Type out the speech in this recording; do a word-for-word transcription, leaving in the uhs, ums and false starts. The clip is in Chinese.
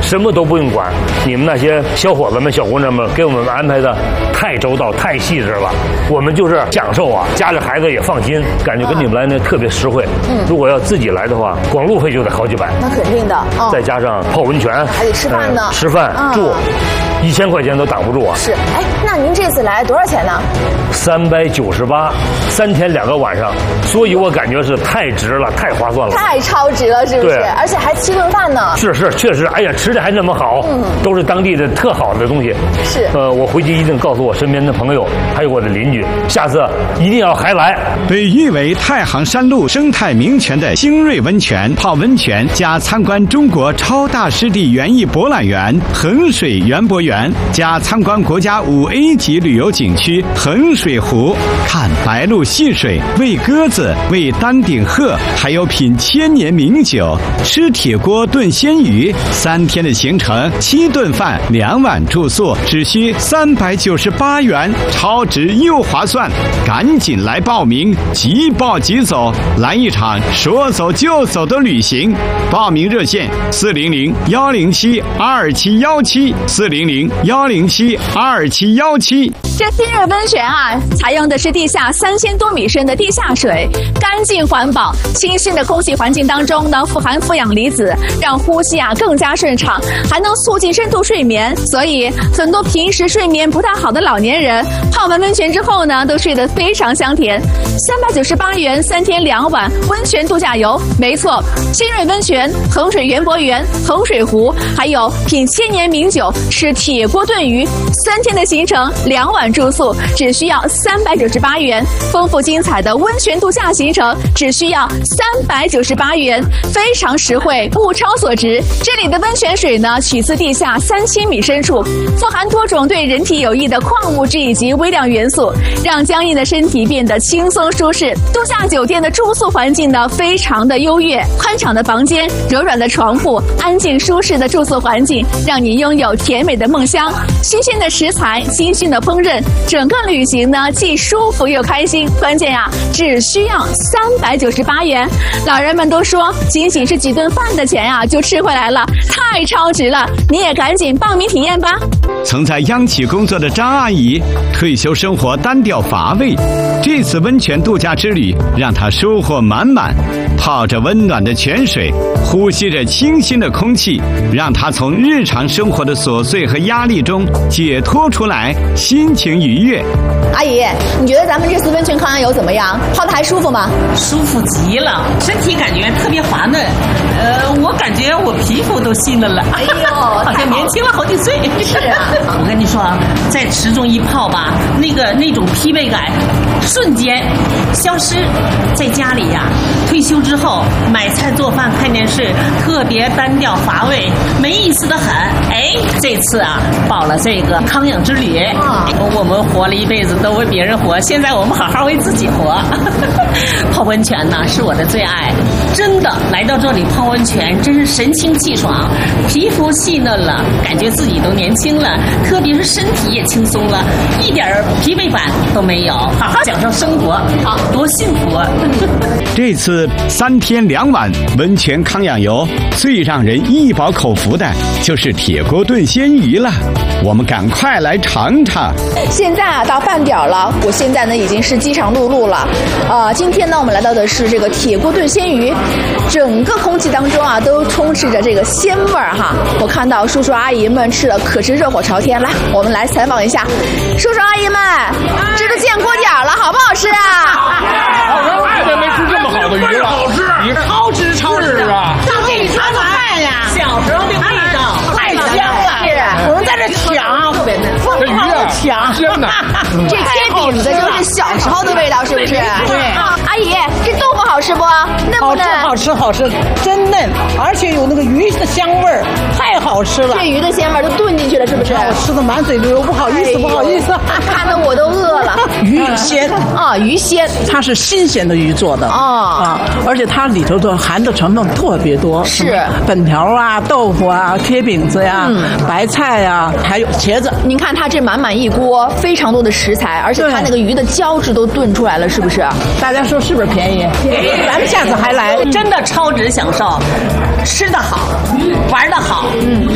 什么都不用管。你们那些小伙子们、小姑娘们给我们安排的太周到、太细致了，我们就是享受啊，家里孩子也放心，感觉跟你们来呢特别实惠。嗯，如果要自己来的话，光路费就得好几百。 那肯定的，哦、 再加上泡温泉， 还得吃饭呢， 呃、吃饭、嗯、住，一千块钱都挡不住啊。 是，哎，那您这次来多少钱呢？ 三百九十八，三天两个晚上，所以我感觉是太值了，太划算了， 太超值了，是不是？对，而且还七顿饭呢。 是是，确实，哎呀，吃的还那么好，嗯，都是当地的特好的东西。 是， 呃，我回去一定告诉我身边的朋友，还有我的邻居，下次一定要还来。 被誉为太行山路生态名泉的新锐温泉，泡温泉加参观中国超大湿地园艺博览园衡水园博园，加参观国家五 A 级旅游景区衡水湖，看白鹭戏水，喂鸽子，喂丹顶鹤，还有品千年名酒，吃铁锅炖鲜鱼。三天的行程，七顿饭，两晚住宿，只需三百九十八元，超值又划算，赶紧来报名，即报即走，来一场说走就走的旅行。报名热线：四零零幺零七二七幺七，四零零幺零七二七幺七。 这新锐温泉啊，采用的是地下三千多米深的地下水，干净环保，清新的空气环境当中呢，富含负氧离子，让呼吸啊更加顺畅，还能促进深度睡眠。所以很多平时睡眠不太好的老年人，泡完温泉之后呢，都睡得非常香甜。三百九十八元三天两晚温泉度假游，没错，新锐温泉、衡水园博园、衡水湖，还有品千年名酒、吃铁锅炖鱼，三天的行程，两晚住宿，只需要三百九十八元。丰富精彩的温泉度假行程，只需要三百九十八元，非常实惠，物超所值。这里的温泉水呢，取自地下三千米深处，富含多种对人体有益的矿物质以及微量元素，让僵硬的身体变得轻松舒适。度假酒店的住宿环境呢，非常的优越，宽敞的房间、柔软的床铺、安静舒适的住宿环境，让你拥有甜美的梦乡。新鲜的食材，新鲜的烹饪，整个旅行呢既舒服又开心。关键呀、啊，只需要三百九十八元。老人们都说，仅仅是几顿饭的钱呀、啊，就吃回来了，太超值了！你也赶紧报名体验吧。 曾在央企工作的张阿姨，退休生活单调乏味，这次温泉度假之旅让她收获满满。泡着温暖的泉水，呼吸着清新的空气，让她从日常生活的琐碎和压力中解脱出来，心情愉悦。 阿姨，你觉得咱们这次温泉康阳游怎么样？泡得还舒服吗？ 舒服极了，身体感觉特别滑嫩。呃，我感觉我皮肤都细嫩了。 哎呦， 好像年轻了好几岁。 是啊， 我跟你说啊，在池中一泡吧，那个那种疲惫感瞬间消失。在家里呀、啊，退休之后买菜做饭看电视，特别单调乏味，没意思的很。哎，这次啊，报了这个康养之旅，啊、我们活了一辈子都为别人活，现在我们好好为自己活。泡温泉呢是我的最爱，真的来到这里泡温泉，真是神清气爽，皮肤细嫩了，感觉自己都年轻了，特别是身体也轻松了，一点疲惫感都没有，好好享受生活，好，多幸福啊！ 这次三天两晚温泉康养游，最让人一饱口福的就是铁锅炖鲜鱼了，我们赶快来尝尝。 现在啊，到饭点了，我现在呢已经是饥肠辘辘了。呃，今天呢，我们来到的是这个铁锅炖鲜鱼，整个空气当中啊都充斥着这个鲜味儿哈。我看到叔叔阿姨们吃的可是热火朝天，来，我们来采访一下叔叔阿姨们，这都见锅点了，好不好吃啊？ 我爱的没吃这么好的鱼了，好吃，你超值超值啊！ 我给你尝尝看呀，小时候的味道太香了，是， 我们在这抢， 这鱼啊， 抢鲜的， 这贴饼子就是小时候的味道，是不是？ 对， 阿姨，这豆腐好吃不？嫩不嫩？ 好吃好吃，真嫩，而且有那个鱼的香味儿，太好吃了。 这鱼的鲜味都炖进去了，是不是？ 我吃的满嘴流，不好意思，不好意思， 看得我都饿了。 鱼鲜啊，鱼鲜， 它是新鲜的鱼做的哦啊，而且它里头的含的成分特别多， 是粉条啊、豆腐啊、贴饼子呀、嗯、白菜呀，还有茄子。 您看它这满满一锅，非常多的食材，而且它那个鱼的胶质都炖出来了，是不是？ 大家说是不是便宜？便宜，咱们下次还来。 真的超值享受，吃得好，玩得好，嗯。